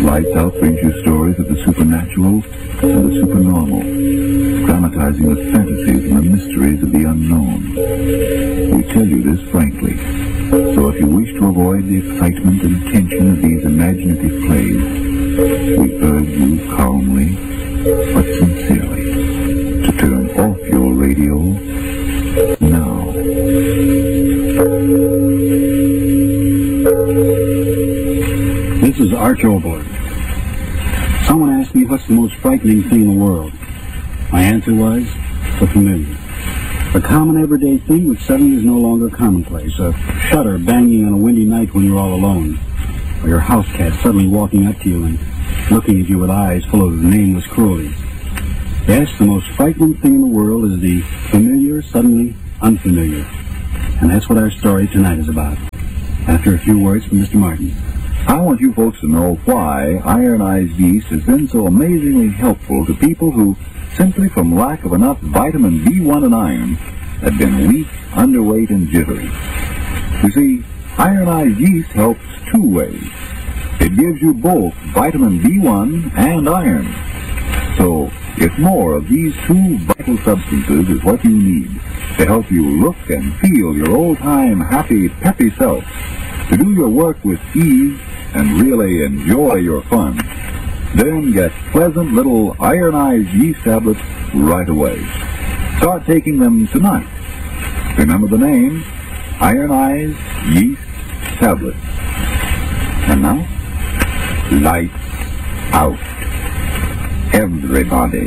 Lights Out brings you stories of the supernatural and the supernormal, dramatizing the fantasies and the mysteries of the unknown. We tell you this frankly, so if you wish to avoid the excitement and tension of these imaginative plays, we urge you calmly but sincerely to turn off your radio now. This is Arch Oboler. Someone asked me what's the most frightening thing in the world. My answer was the familiar. A common everyday thing which suddenly is no longer commonplace. A shutter banging on a windy night when you're all alone. Or your house cat suddenly walking up to you and looking at you with eyes full of nameless cruelty. Yes, the most frightening thing in the world is the familiar, suddenly unfamiliar. And that's what our story tonight is about. After a few words from Mr. Martin. I want you folks to know why ironized yeast has been so amazingly helpful to people who, simply from lack of enough vitamin B1 and iron, have been weak, underweight, and jittery. You see, ironized yeast helps two ways. It gives you both vitamin B1 and iron. So, if more of these two vital substances is what you need to help you look and feel your old-time, happy, peppy self, to do your work with ease and really enjoy your fun, then get pleasant little ironized yeast tablets right away. Start taking them tonight. Remember the name, ironized yeast tablets. And now, lights out. Everybody.